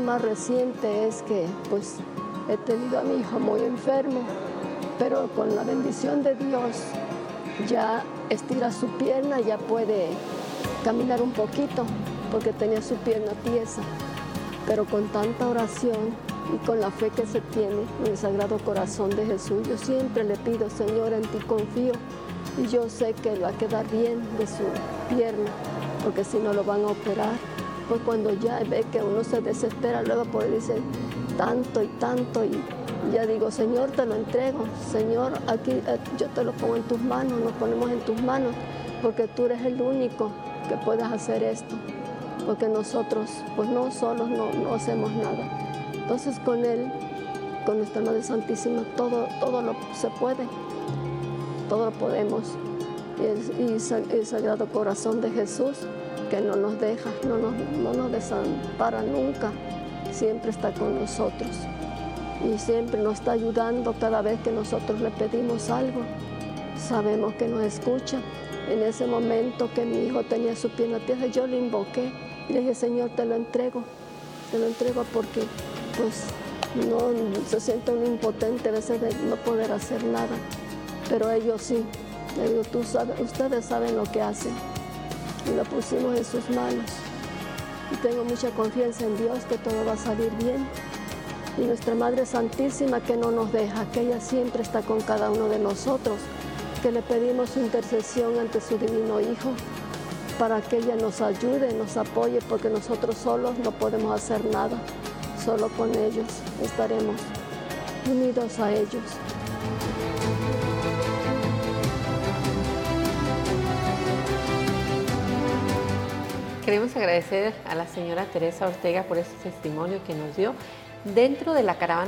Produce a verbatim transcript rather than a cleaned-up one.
más reciente es que pues he tenido a mi hijo muy enfermo, pero con la bendición de Dios ya estira su pierna, ya puede caminar un poquito, porque tenía su pierna tiesa. Pero con tanta oración y con la fe que se tiene en el Sagrado Corazón de Jesús, yo siempre le pido, Señor, en ti confío, y yo sé que él va a quedar bien de su pierna, porque si no lo van a operar, pues cuando ya ve que uno se desespera, luego pues dice tanto y tanto, y ya digo, Señor, te lo entrego, Señor, aquí eh, yo te lo pongo en tus manos, nos ponemos en tus manos, porque tú eres el único que puedes hacer esto, porque nosotros, pues no solos, no, no hacemos nada. Entonces con él, con nuestra Madre Santísima, todo, todo lo se puede, todo lo podemos. Y el, y el Sagrado Corazón de Jesús, que no nos deja, no nos, no nos desampara nunca, siempre está con nosotros. Y siempre nos está ayudando cada vez que nosotros le pedimos algo. Sabemos que nos escucha. En ese momento que mi hijo tenía su pierna tiesa, yo le invoqué y le dije, Señor, te lo entrego, te lo entrego porque pues no se siente un impotente a veces de no poder hacer nada, pero ellos sí. Le digo, tú sabes, ustedes saben lo que hacen, y lo pusimos en sus manos. Y tengo mucha confianza en Dios que todo va a salir bien. Y nuestra Madre Santísima, que no nos deja, que ella siempre está con cada uno de nosotros, que le pedimos su intercesión ante su Divino Hijo, para que ella nos ayude, nos apoye, porque nosotros solos no podemos hacer nada. Solo con ellos estaremos unidos a ellos. Queremos agradecer a la señora Teresa Ortega por este testimonio que nos dio dentro de la caravana